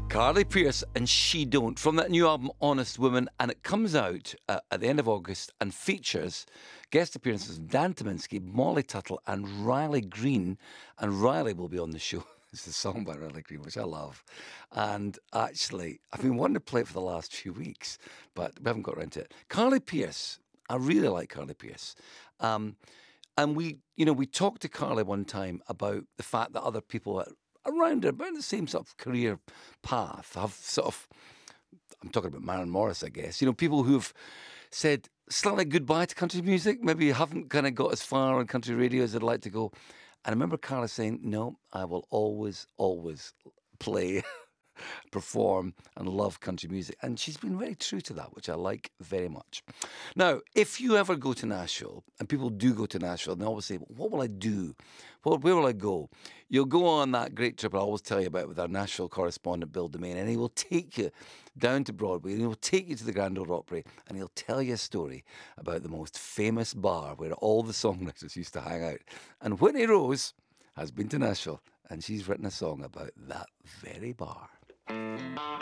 Carly Pearce and She Don't from that new album Honest Woman, and it comes out at the end of August and features guest appearances of Dan Tyminski, Molly Tuttle and Riley Green, and Riley will be on the show. It's a song by Riley Green, which I love, and actually I've been wanting to play it for the last few weeks, but we haven't got around to it. Carly Pearce, I really like Carly Pearce. And we talked to Carly one time about the fact that other people around her, about the same sort of career path, have sort of, I'm talking about Maren Morris, I guess, people who've said slightly goodbye to country music, maybe haven't kind of got as far on country radio as they'd like to go. And I remember Carly saying, no, I will always, always play, perform and love country music. And she's been very true to that, which I like very much. Now, if you ever go to Nashville, and people do go to Nashville, and they always say, what will I do? Where will I go? You'll go on that great trip I always tell you about with our Nashville correspondent, Bill Domain, and he will take you down to Broadway, and he will take you to the Grand Ole Opry, and he'll tell you a story about the most famous bar where all the songwriters used to hang out. And Whitney Rose has been to Nashville, and she's written a song about that very bar.